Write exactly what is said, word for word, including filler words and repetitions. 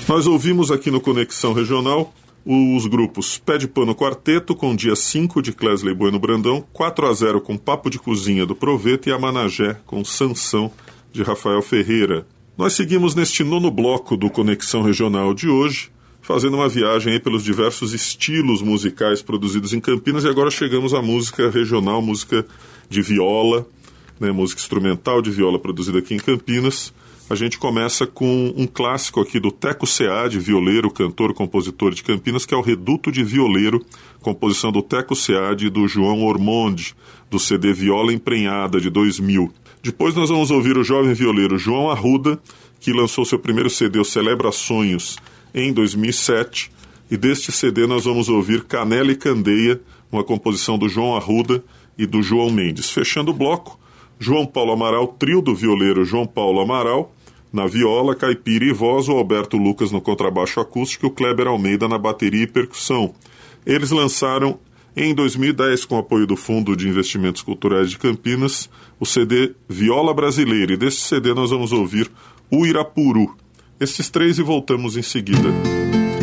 Nós ouvimos aqui no Conexão Regional os grupos Pé de Pano Quarteto, com Dia cinco, de Clesley Bueno Brandão, quatro a zero com Papo de Cozinha, do Proveta, e Amanagé, com Sansão, de Rafael Ferreira. Nós seguimos neste nono bloco do Conexão Regional de hoje, fazendo uma viagem aí pelos diversos estilos musicais produzidos em Campinas, e agora chegamos à música regional, música de viola, né, música instrumental de viola produzida aqui em Campinas. A gente começa com um clássico aqui do Teco Seade, violeiro, cantor, compositor de Campinas, que é o Reduto de Violeiro, composição do Teco Seade e do João Ormonde, do C D Viola Emprenhada, de dois mil. Depois nós vamos ouvir o jovem violeiro João Arruda, que lançou seu primeiro C D, o Celebra Sonhos, em dois mil e sete, e deste C D nós vamos ouvir Canela e Candeia, uma composição do João Arruda e do João Mendes. Fechando o bloco, João Paulo Amaral, trio do violeiro João Paulo Amaral, na viola, caipira e voz, o Alberto Lucas no contrabaixo acústico e o Kleber Almeida na bateria e percussão. Eles lançaram em dois mil e dez, com apoio do Fundo de Investimentos Culturais de Campinas, o C D Viola Brasileira, e deste C D nós vamos ouvir o Irapuru. Esses três e voltamos em seguida.